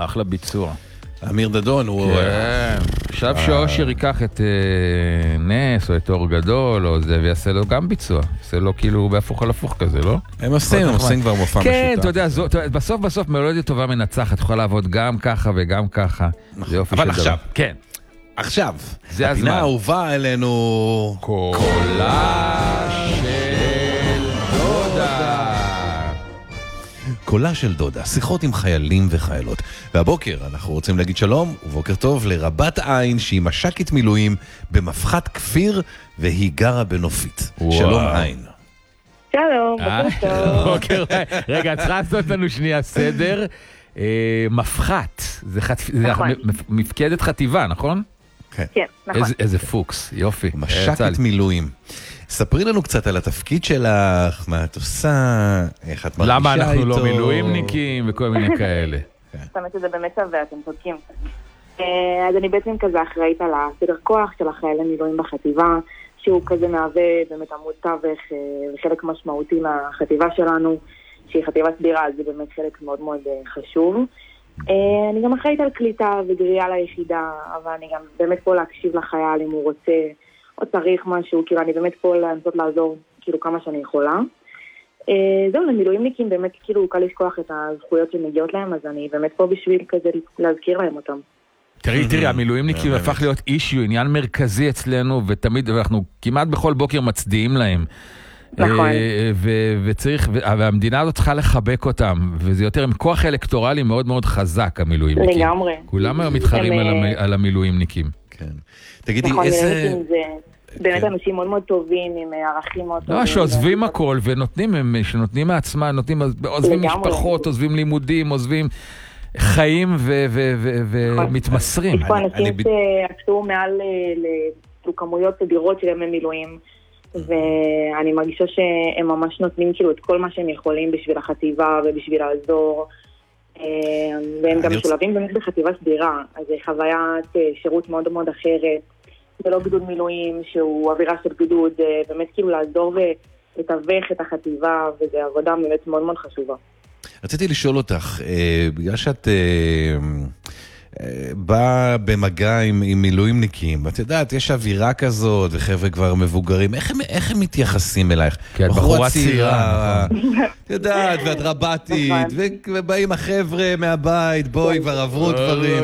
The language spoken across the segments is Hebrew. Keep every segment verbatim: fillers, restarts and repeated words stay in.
אחלה ביצוע. אמיר דדון הוא... כן. עכשיו שאושר ייקח את נס או את אור גדול או זה ויעשה לו גם ביצוע. יעשה לו כאילו בהפוך על הפוך כזה, לא? הם עושים, הם עושים כבר מופע משותף. כן, אתה יודע, בסוף בסוף מלודיה טובה מנצחת, יכולה לעבוד גם ככה וגם ככה. אבל עכשיו. כן. עכשיו. זה הזמן. הפינה האהובה אלינו... קולה של דודה. קולה של דודה, שיחות עם חיילים וחיילות. והבוקר אנחנו רוצים להגיד שלום, ובוקר טוב לרבת עין שהיא משקית מילואים במפחת כפיר, והיא גרה בנופית. שלום עין. שלום, בוקר טוב. רגע, צריכה לעשות לנו שנייה סדר. מפחת, זה מפקדת חטיבה, נכון? כן, נכון. איזה פוקס, יופי. משקית מילואים. ספרי לנו קצת על התפקיד שלך, מה את עושה, איך את מרגישה איתו. למה אנחנו לא מילואימניקים וכל מיני כאלה. באמת שזה באמת שווה, אתם צודקים. אז אני בעצם כזה אחראית על הסדר כוח של החיילי מילואים בחטיבה, שהוא כזה מהווה באמת עמוד תווך וחלק משמעותי מהחטיבה שלנו, שהיא חטיבה סדירה, אז זה באמת חלק מאוד מאוד חשוב. אני גם אחראית על קליטה וגריעה ליחידה, אבל אני גם באמת פה להקשיב לחייל אם הוא רוצה או צריך משהו, כאילו אני באמת פה לנסות לעזור כאילו כמה שאני יכולה. זהו, למילואימניקים באמת כאילו קל לשכוח את הזכויות שמגיעות להם, אז אני באמת פה בשביל כזה להזכיר להם אותם. תראי, תראי, המילואימניקים הפך להיות אישיו, עניין מרכזי אצלנו, ותמיד, ואנחנו כמעט בכל בוקר מצדיעים להם. נכון. וצריך, והמדינה הזאת צריכה לחבק אותם, וזה יותר עם כוח אלקטורלי מאוד מאוד חזק, המילואימניקים. לגמרי. כולם היום מתחרים על המילואימניקים. כן. תגידי, נכון, איזה... באמת אנשים מאוד מאוד טובים, עם ערכים מאוד טובים. לא, שעוזבים הכל, ונותנים, שנותנים מעצמה, נותנים, עוזבים משפחות, עוזבים לימודים, עוזבים חיים ומתמסרים. יש פה אנשים שעשו מעל כמויות אדירות של ימי מילואים, ואני מרגישה שהם ממש נותנים כאילו את כל מה שהם יכולים בשביל החטיבה ובשביל לעזור, והם גם משולבים באמת בחטיבה סדירה, אז זה חוויית שירות מאוד מאוד אחרת, זה לא גדוד מילואים שהוא אווירה של גדוד, באמת כאילו לעזור ולתווך את החטיבה, וזו עבודה באמת מאוד מאוד חשובה. רציתי לשאול אותך, בגלל שאת באה במגע עם, עם מילואימניקים, ואת יודעת, יש אווירה כזאת, וחבר'ה כבר מבוגרים, איך הם, איך הם מתייחסים אלייך? כן, בחורה צעירה, את יודעת, ואת רבתית, ובאים החבר'ה מהבית, בואי, כבר עברו דברים.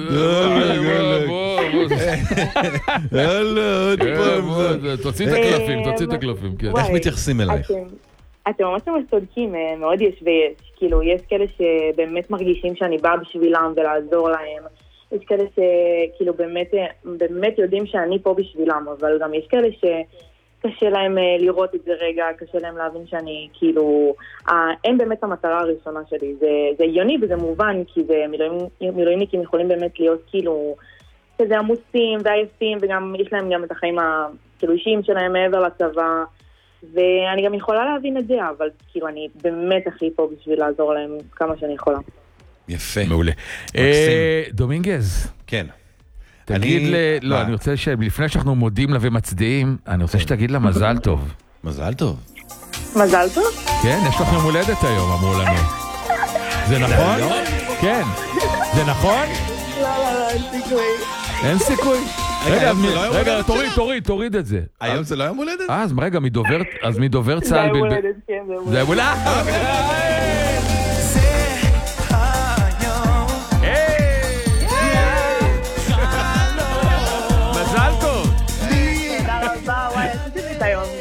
תוציא את הקלפים, תוציא את הקלפים. איך מתייחסים אלייך? אתם ממש ממש צודקים, מאוד יש ויש, כאילו יש כאלה שבאמת מרגישים שאני באה בשבילם ולעזור להם, יש כאלה שכאילו באמת, באמת יודעים שאני פה בשבילם, אבל גם יש כאלה שקשה להם לראות את זה רגע, קשה להם להבין שאני כאילו, הם באמת המטרה הראשונה שלי, זה, זה עיוני וזה מובן, כי זה מילואים, מילואימניקים יכולים באמת להיות כאילו, כזה עמוסים ועייפים, וגם יש להם גם את החיים כאילו אישיים שלהם מעבר לצבא, ואני גם יכולה להבין את זה, אבל כאילו אני באמת הכי פה בשביל לעזור להם כמה שאני יכולה. יפה. מעולה. דומינגז. כן. תגיד ל... לא, אני רוצה ש... לפני שאנחנו מודים לה ומצדיעים, אני רוצה שתגיד לה מזל טוב. מזל טוב. מזל טוב? כן, יש לך יום הולדת היום, אמרו לנו. זה נכון? כן. זה נכון? לא, לא, לא, אין סיכוי. אין סיכוי? רגע, רגע, תוריד, תוריד, תוריד את זה. היום זה לא יום הולדת? אז רגע, מדובר, אז מדובר צה"ל... זה יום הולדת, כן, זה יום הולדת. זה יום מזל טוב. תודה רבה, וואי, עשיתי את היום.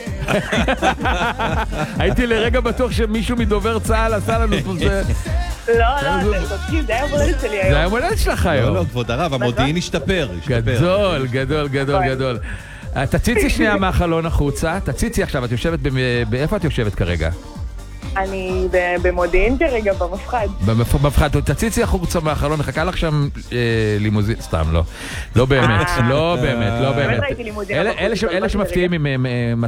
הייתי לרגע בטוח שמישהו מדובר צה"ל עשה לנו פה זה... לא, לא, זה תודקים, זה היה הולדת שלי היום. זה היה הולדת שלך היום. לא, לא, כבוד הרב, המודיעין השתפר. גדול, גדול, גדול, גדול. תציצי שנייה מהחלון החוצה, תציצי עכשיו, את יושבת, באיפה את יושבת כרגע? אני במודיעין כרגע, במפחד. במפחד, תציצי החוצה מהחלון, נחכה לך שם לימוזין, סתם, לא. לא באמת, לא באמת, לא באמת. באמת ראיתי לימוזין. אלה שמפתיעים עם